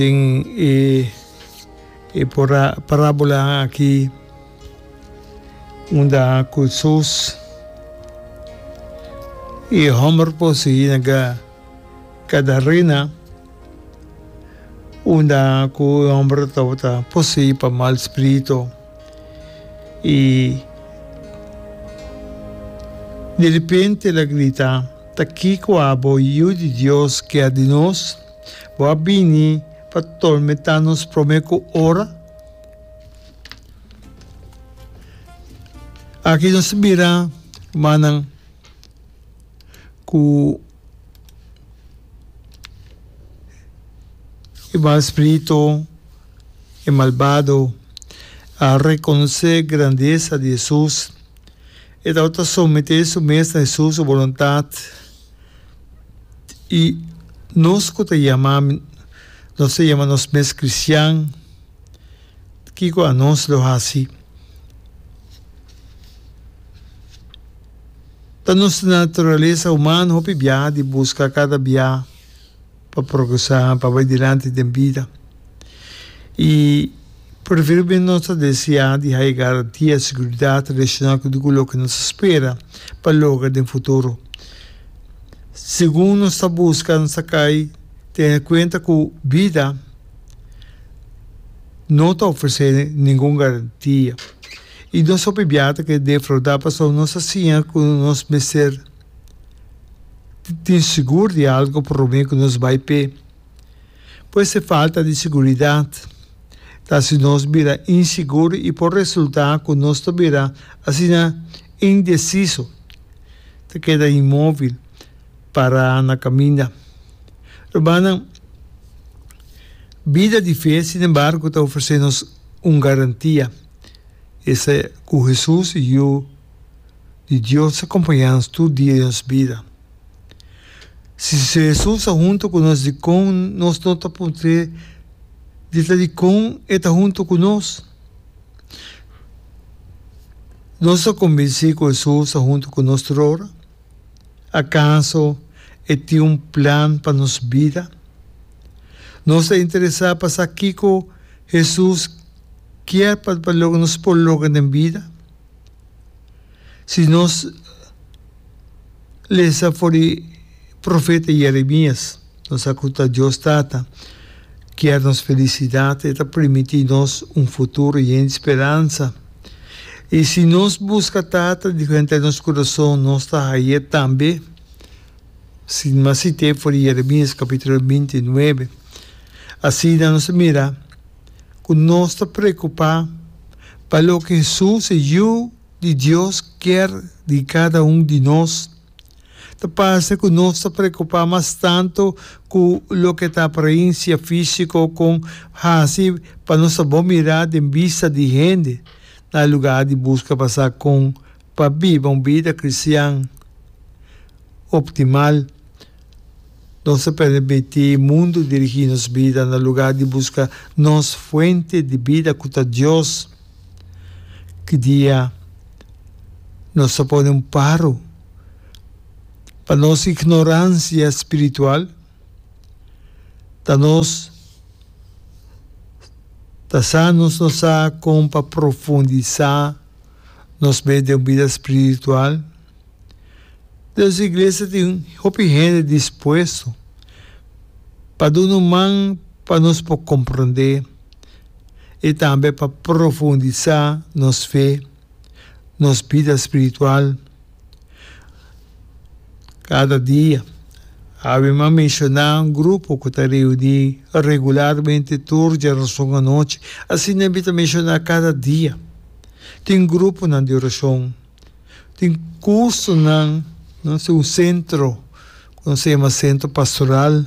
Por parábola aqui, onde Jesus e Homer po si kadarina, onde o Homer tauta po si pa mal espírito e de repente ela grita, "Aqui com a boia de Deus que é de nós, vou vir para tormentar-nos promeco ora." Aqui nós mira manang ku o mal espírito e malvado a reconhecer a grandeza de Jesus e da outra submeter-se mesmo a Jesus a vontade e nós que te chamamos nós mesmos cristianos que a nós lo assim da nossa natureza humana o pibia de buscar cada dia para progressar, para ir adiante da vida e preferivelmente nossa desejar de ter garantia, segurança relacionada com o que nos espera para logo no futuro. Segundo nossa busca, nossa cai ter em conta que a vida não está oferecendo nenhuma garantia. E nós sabemos que defraudar pessoas nossa senha com nós ser inseguro de algo por mim que nos vai ter. Pois se falta de segurança, tá se nós vira inseguro e por resultado que nós vira assim indeciso, te queda imóvel para na caminha. Urbana, vida difícil, sin embargo, está oferecendo uma garantia. Essa é com Jesus e eu, de Deus, acompanhamos todo dia de nossa vida. Se Jesus está junto conosco, nós não podemos ter de com está junto conosco. Nós estamos convencidos que Jesus está junto conosco agora. ¿Acaso tem um plano para nossa vida? Nós estamos interessados para passar aqui com Jesus quer para logo nos pôr logo na vida? Se nós lemos por o profeta Jeremias, nós escuta Deus tata, quer nos felicidade, está permitir-nos futuro e esperança. E se nós buscamos tata de frente ao nosso coração, nós está aí também. Mas se tem por Jeremias capítulo 29, assim nós mira, que nós está preocupado para o que Jesus e eu de Deus quer de cada de nós. Parece que nós está preocupado mais tanto com o que está aparência física, com assim, para nós bom mirar em vista de gente, no lugar de buscar passar com, para viver uma vida cristã optimal. Nós permitir o mundo dirigir nossa vida no lugar de buscar nossa fonte de vida com Deus. Que dia nós pode paro para nossa ignorância espiritual, para nós nos com para profundizar nossa vida espiritual. Deus a igreja tem gente disposto para dar uma mão para nós compreender e também para profundizar nossa fé, nossa vida espiritual. Cada dia, havemos mencionado grupo que está reunido regularmente toda a oração à noite. Assim, não é mencionar cada dia. Tem grupo de oração, tem curso não sei, um centro, que se chama Centro Pastoral,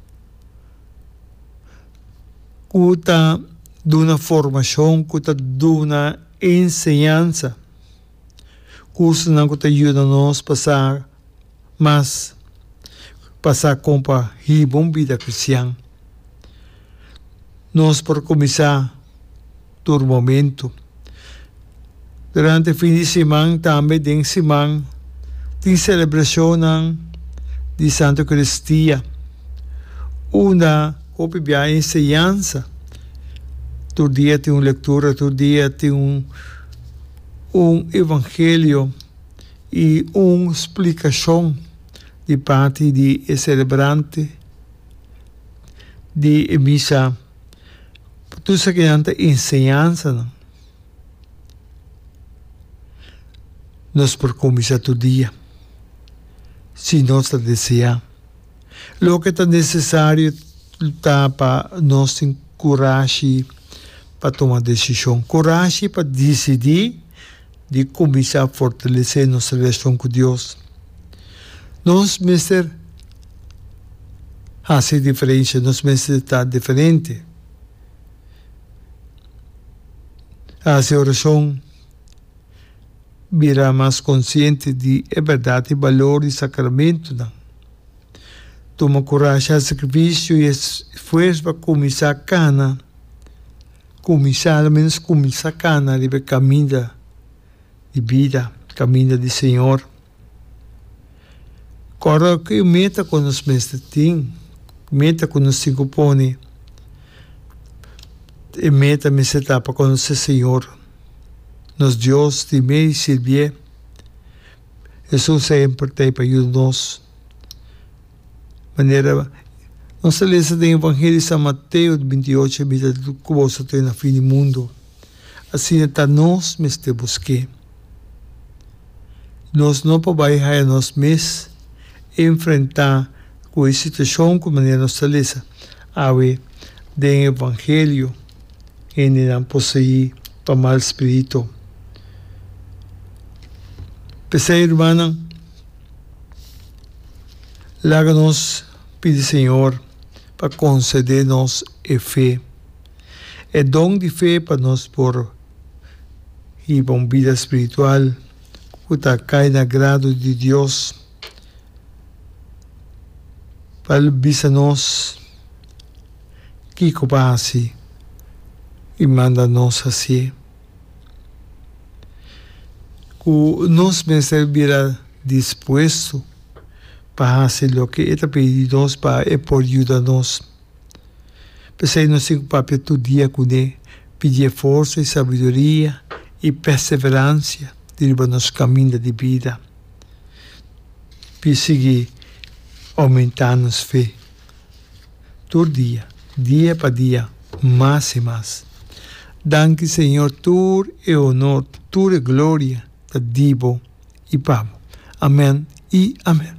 que está dando uma formação, que está dando uma ensinança, curso que está ajudando nós a passar, mas passar com a vida cristã. Nós, por começar, todo momento, durante o fim de semana, também tem semana, tem celebração de Santa Eucaristia, onde Hopi bia enseñanza. Tu dia tem uma leitura, tu dia tem um evangelho e uma explicação de parte de celebrante de missa. Tu sabe que anta enseñanza, não? Nós por começar tu dia, se nós desejar. Lo que é necessário tá para nós ter coragem para tomar decisão, coragem para decidir de começar a fortalecer nossa relação com Deus. Nós mesmo fazer diferença, nós mesmo estar diferente. Fazer oração, virar mais consciente de verdade, valor e sacramento. Não? Toma coragem, sacrifício e esforço para começar a cana. Começar, ao menos começar a cana, de caminho de vida, caminho de Senhor. Agora, que meta que nós mesmos temos, meta que nós se propõe, e meta me está para conhecer Senhor. Nos Deus de meio servir. Jesus é importante para ajudar-nos. Maneira, nós lemos no Evangelho de São Mateus 28, vida do que você tem no fim do mundo. Assim, está nós mesmos buscar. Nós não podemos a nós mesmos enfrentar com a situação como maneira nós lemos. Ave, do Evangelho, que não possuir para mal espírito. Pessoal, irmã, larga-nos, pede Senhor, para conceder-nos a fé. É dom de fé para nós por e uma vida espiritual, que está cai na grado de Deus, para avisar-nos que copasse e manda-nos assim. Que nós mesmos virá disposto para fazer o que é pedido para por ajudar-nos. Pensei no seu papel todo dia com ele, pedir força e sabedoria e perseverança dentro do nosso caminho de vida. Para seguir aumentando a fé. Todo dia para dia, mais e mais. Danke, Senhor, tudo é honor, tudo é glória, da Divo e Pavo. Amém e amém.